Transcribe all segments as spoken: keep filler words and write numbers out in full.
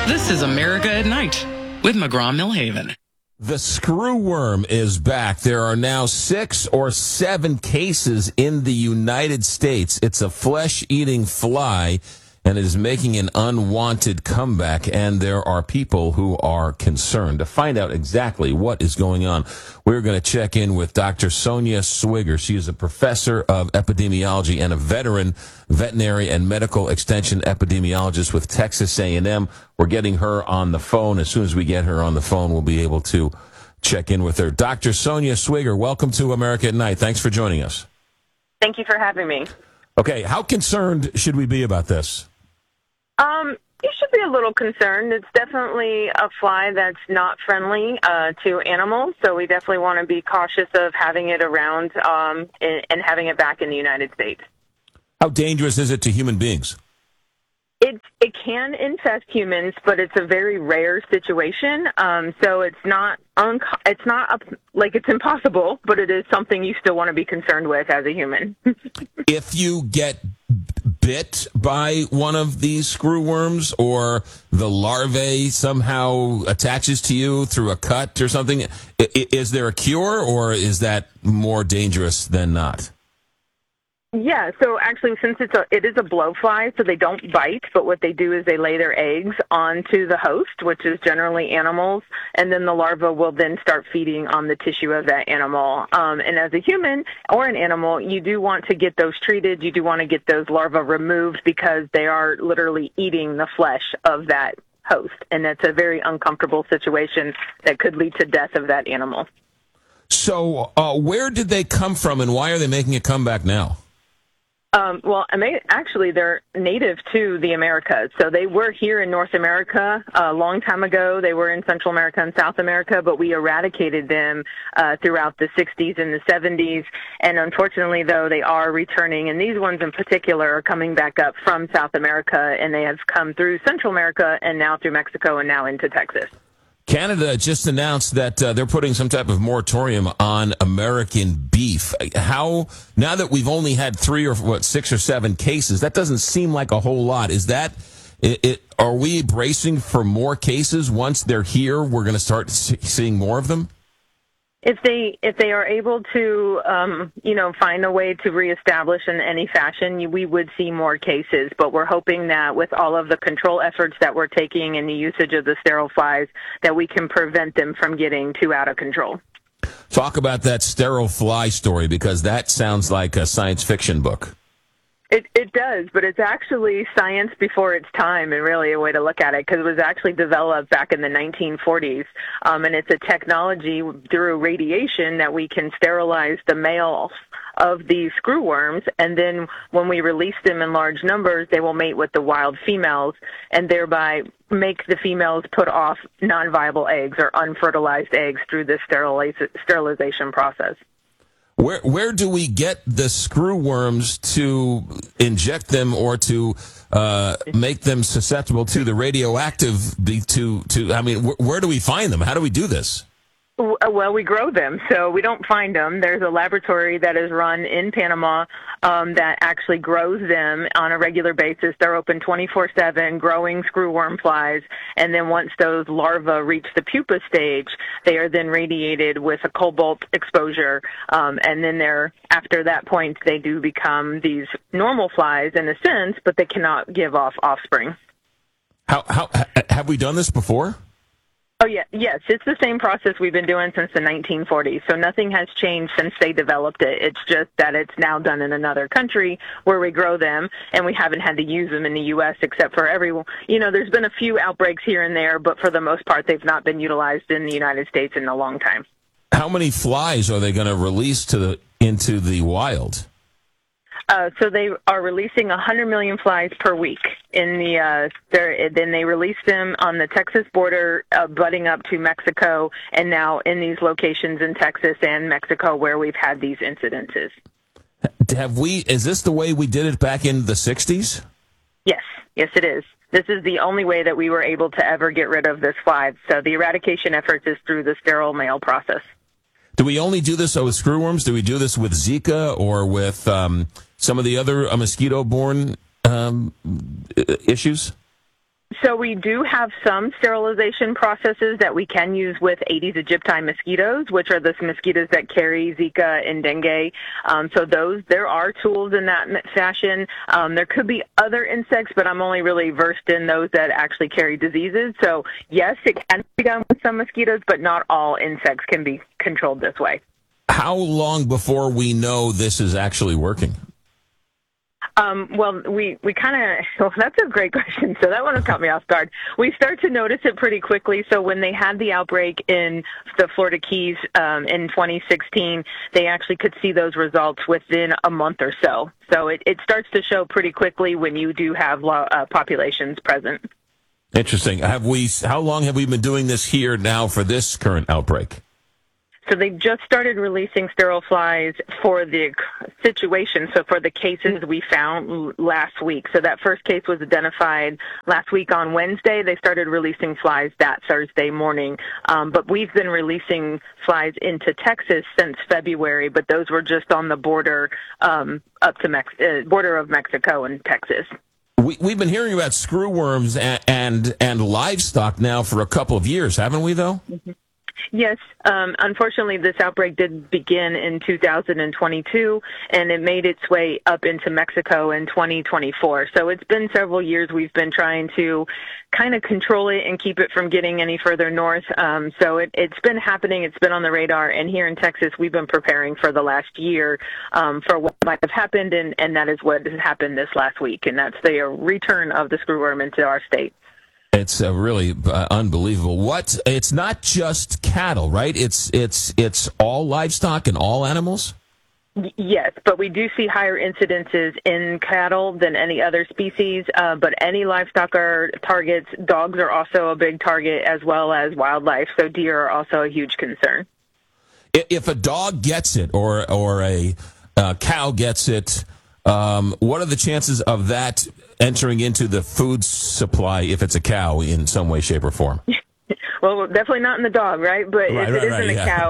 This is America at Night with McGraw-Millhaven. The screwworm is back. There are now six or seven cases in the United States. It's a flesh-eating fly, and it is making an unwanted comeback, and there are people who are concerned. To find out exactly what is going on, we're going to check in with Doctor Sonia Swigger. She is a professor of epidemiology and a veteran veterinary and medical extension epidemiologist with Texas A and M. We're getting her on the phone. As soon as we get her on the phone, we'll be able to check in with her. Doctor Sonia Swigger, welcome to America at Night. Thanks for joining us. Thank you for having me. Okay, how concerned should we be about this? Um, you should be a little concerned. It's definitely a fly that's not friendly uh, to animals, so we definitely want to be cautious of having it around um, and, and having it back in the United States. How dangerous is it to human beings? It it can infest humans, but it's a very rare situation. Um, so it's not un- it's not up, like it's impossible, but it is something you still want to be concerned with as a human. If you get bit by one of these screwworms, or the larvae somehow attaches to you through a cut or something, I- is there a cure, or is that more dangerous than not? Yeah, so actually, since it's a, it is a blowfly, so they don't bite, but what they do is they lay their eggs onto the host, which is generally animals, and then the larva will then start feeding on the tissue of that animal. Um, and as a human or an animal, you do want to get those treated. You do want to get those larvae removed because they are literally eating the flesh of that host, and that's a very uncomfortable situation that could lead to death of that animal. So uh, where did they come from, and why are they making a comeback now? Um, well, actually, they're native to the Americas. So they were here in North America a long time ago. They were in Central America and South America, but we eradicated them uh, throughout the sixties and the seventies. And unfortunately, though, they are returning. And these ones in particular are coming back up from South America, and they have come through Central America and now through Mexico and now into Texas. Canada just announced that uh, they're putting some type of moratorium on American beef. How, now that we've only had three or what, six or seven cases, that doesn't seem like a whole lot. Is that, it, it, are we bracing for more cases? Once they're here, we're going to start seeing more of them? If they if they are able to, um, you know, find a way to reestablish in any fashion, we would see more cases. But we're hoping that with all of the control efforts that we're taking and the usage of the sterile flies, that we can prevent them from getting too out of control. Talk about that sterile fly story, because that sounds like a science fiction book. It it does, but it's actually science before its time, and really a way to look at it, because it was actually developed back in the nineteen forties, um, and it's a technology through radiation that we can sterilize the males of these screwworms, and then when we release them in large numbers, they will mate with the wild females, and thereby make the females put off non-viable eggs or unfertilized eggs through this steriliz- sterilization process. Where where do we get the screwworms to inject them, or to uh, make them susceptible to the radioactive? To to I mean, wh- where do we find them? How do we do this? Well, we grow them, so we don't find them. There's a laboratory that is run in Panama um, that actually grows them on a regular basis. They're open twenty-four seven, growing screwworm flies, and then once those larvae reach the pupa stage, they are then radiated with a cobalt exposure, um, and then they're, after that point, they do become these normal flies in a sense, but they cannot give off offspring. How how have we done this before? Oh, yeah, yes, it's the same process we've been doing since the nineteen forties, so nothing has changed since they developed it. It's just that it's now done in another country where we grow them, and we haven't had to use them in the U S except for every, you know, there's been a few outbreaks here and there, but for the most part, they've not been utilized in the United States in a long time. How many flies are they going to release to the into the wild? Uh, so they are releasing one hundred million flies per week. In the uh, then they release them on the Texas border, uh, butting up to Mexico, and now in these locations in Texas and Mexico where we've had these incidences. Have we? Is this the way we did it back in the sixties? Yes, yes, it is. This is the only way that we were able to ever get rid of this fly. So the eradication efforts is through the sterile male process. Do we only do this with screwworms? Do we do this with Zika or with um, some of the other uh, mosquito-borne um, issues? So we do have some sterilization processes that we can use with Aedes aegypti mosquitoes, which are the mosquitoes that carry Zika and dengue. Um, so those, there are tools in that fashion. Um, there could be other insects, but I'm only really versed in those that actually carry diseases. So yes, it can be done with some mosquitoes, but not all insects can be controlled this way. How long before we know this is actually working? Um, well, we, we kind of, well, that's a great question. So that one caught me off guard. We start to notice it pretty quickly. So when they had the outbreak in the Florida Keys um, in twenty sixteen, they actually could see those results within a month or so. So it, it starts to show pretty quickly when you do have lo- uh, populations present. Interesting. Have we? How long have we been doing this here now for this current outbreak? So they just started releasing sterile flies for the situation, so for the cases we found last week. So that first case was identified last week on Wednesday. They started releasing flies that Thursday morning. Um, but we've been releasing flies into Texas since February, but those were just on the border um, up to Mex- uh, border of Mexico and Texas. We, we've been hearing about screwworms and, and, and livestock now for a couple of years, haven't we, though? Mm-hmm. Yes. Um, unfortunately, this outbreak did begin in two thousand twenty-two, and it made its way up into Mexico in twenty twenty-four. So it's been several years we've been trying to kind of control it and keep it from getting any further north. Um, so it, it's been happening. It's been on the radar. And here in Texas, we've been preparing for the last year um, for what might have happened, and, and that is what has happened this last week, and that's the return of the screwworm into our state. It's uh, really uh, unbelievable. What? It's not just cattle, right? It's it's it's all livestock and all animals? Yes, but we do see higher incidences in cattle than any other species, uh, but any livestock are targets. Dogs are also a big target, as well as wildlife, so deer are also a huge concern. If a dog gets it or, or a uh, cow gets it, um, what are the chances of that entering into the food supply if it's a cow in some way, shape, or form? Well, definitely not in the dog, right? But right, if right, it right, isn't a yeah. cow,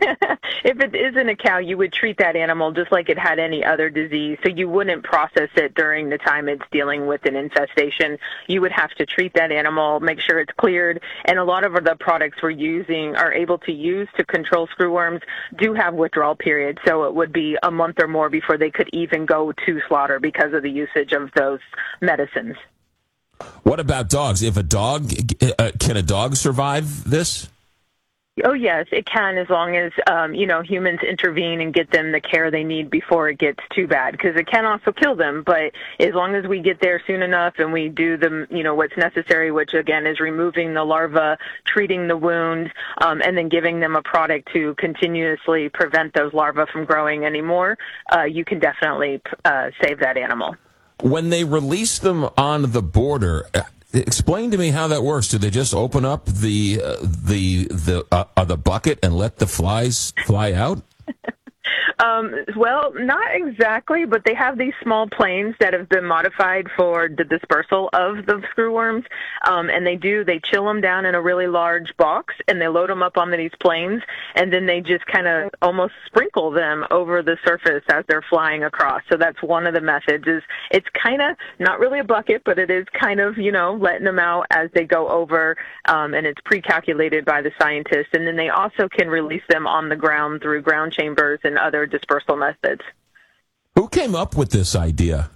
if it isn't a cow, you would treat that animal just like it had any other disease. So you wouldn't process it during the time it's dealing with an infestation. You would have to treat that animal, make sure it's cleared. And a lot of the products we're using are able to use to control screwworms do have withdrawal periods. So it would be a month or more before they could even go to slaughter because of the usage of those medicines. What about dogs? If a dog, uh, can a dog survive this? Oh, yes, it can, as long as, um, you know, humans intervene and get them the care they need before it gets too bad, because it can also kill them. But as long as we get there soon enough and we do the, you know, what's necessary, which, again, is removing the larva, treating the wound, um, and then giving them a product to continuously prevent those larvae from growing anymore, uh, you can definitely uh, save that animal. When they release them on the border, explain to me how that works. Do they just open up the uh, the the uh, uh, the bucket and let the flies fly out? Um, well, not exactly, but they have these small planes that have been modified for the dispersal of the screwworms, um, and they do, they chill them down in a really large box, and they load them up onto these planes, and then they just kind of almost sprinkle them over the surface as they're flying across. So that's one of the methods. Is it's kind of, not really a bucket, but it is kind of, you know, letting them out as they go over, um, and it's pre-calculated by the scientists, and then they also can release them on the ground through ground chambers and other dispersal methods. Who came up with this idea?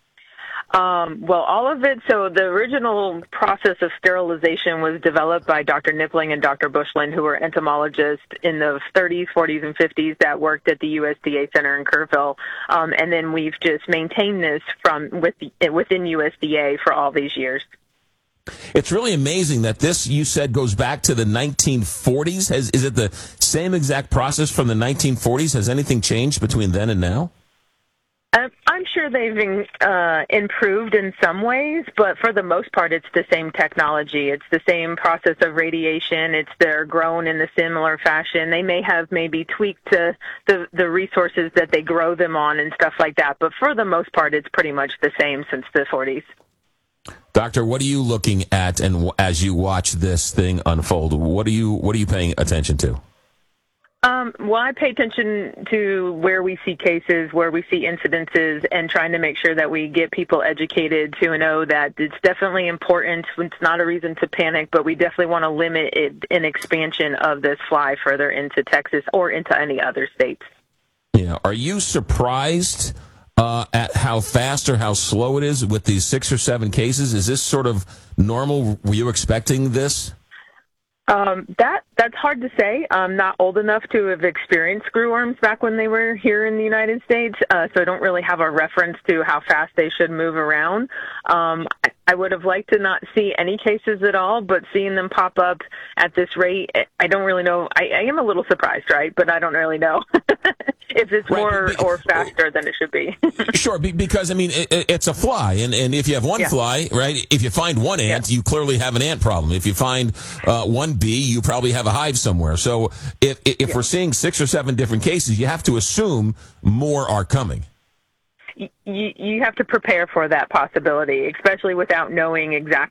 Um, well, all of it, so the original process of sterilization was developed by Doctor Nippling and Doctor Bushland, who were entomologists in the thirties, forties, and fifties that worked at the U S D A Center in Kerrville. Um, and then we've just maintained this from with, within U S D A for all these years. It's really amazing that this, you said, goes back to the nineteen forties. Has, is it the same exact process from the nineteen forties? Has anything changed between then and now? I'm sure they've uh, improved in some ways, but for the most part, it's the same technology. It's the same process of radiation. It's they're grown in a similar fashion. They may have maybe tweaked uh, the the resources that they grow them on and stuff like that, but for the most part, it's pretty much the same since the forties. Doctor, what are you looking at, and as you watch this thing unfold, what are you what are you paying attention to? Um, well, I pay attention to where we see cases, where we see incidences, and trying to make sure that we get people educated to know that it's definitely important. It's not a reason to panic, but we definitely want to limit it, an expansion of this fly further into Texas or into any other states. Yeah. Are you surprised uh, at how fast or how slow it is with these six or seven cases? Is this sort of normal? Were you expecting this? Um, that that's hard to say. I'm not old enough to have experienced screwworms back when they were here in the United States, uh, so I don't really have a reference to how fast they should move around. Um, I, I would have liked to not see any cases at all, but seeing them pop up at this rate, I don't really know. I, I am a little surprised, right? But I don't really know if it's right, more but, or faster than it should be. Sure, because, I mean, it, it's a fly, and, and if you have one yeah. fly, right, if you find one ant, yeah. you clearly have an ant problem. If you find uh, one bee, you probably have a hive somewhere. So if, if yeah. we're seeing six or seven different cases, you have to assume more are coming. You, you have to prepare for that possibility, especially without knowing exactly